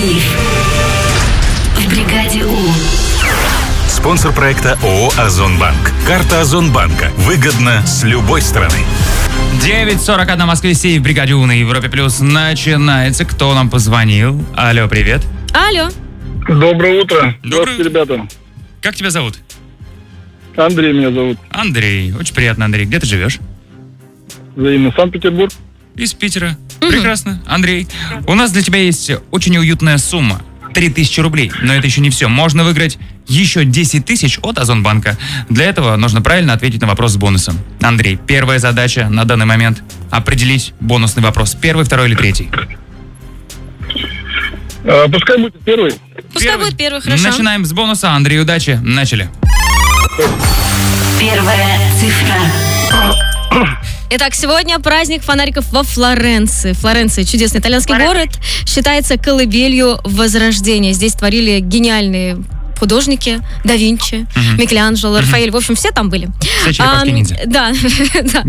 Москвы-Киев. В бригаде У. Спонсор проекта ООО «Озонбанк». Карта Озонбанка. Выгодно с любой стороны. 9:41 в Москве, в бригаде У на Европе Плюс начинается. Кто нам позвонил? Алло, привет. Алло. Доброе утро. Здравствуйте, ребята. Как тебя зовут? Андрей меня зовут. Андрей. Очень приятно, Андрей. Где ты живешь? Взаимно. Санкт-Петербург. Из Питера. Прекрасно. Андрей, у нас для тебя есть очень уютная сумма. 3000 рублей. Но это еще не все. Можно выиграть еще 10 тысяч от Озонбанка. Для этого нужно правильно ответить на вопрос с бонусом. Андрей, первая задача на данный момент — определить бонусный вопрос. Первый, второй или третий? Пускай будет первый. Пускай будет первый, хорошо. Начинаем с бонуса. Андрей, удачи. Начали. Первая цифра. Итак, сегодня праздник фонариков во Флоренции. Флоренция — чудесный итальянский город, считается колыбелью Возрождения. Здесь творили гениальные художники: да Винчи, Микеланджело, Рафаэль. В общем, все там были. Все черепашки-ниндзя. Да, да.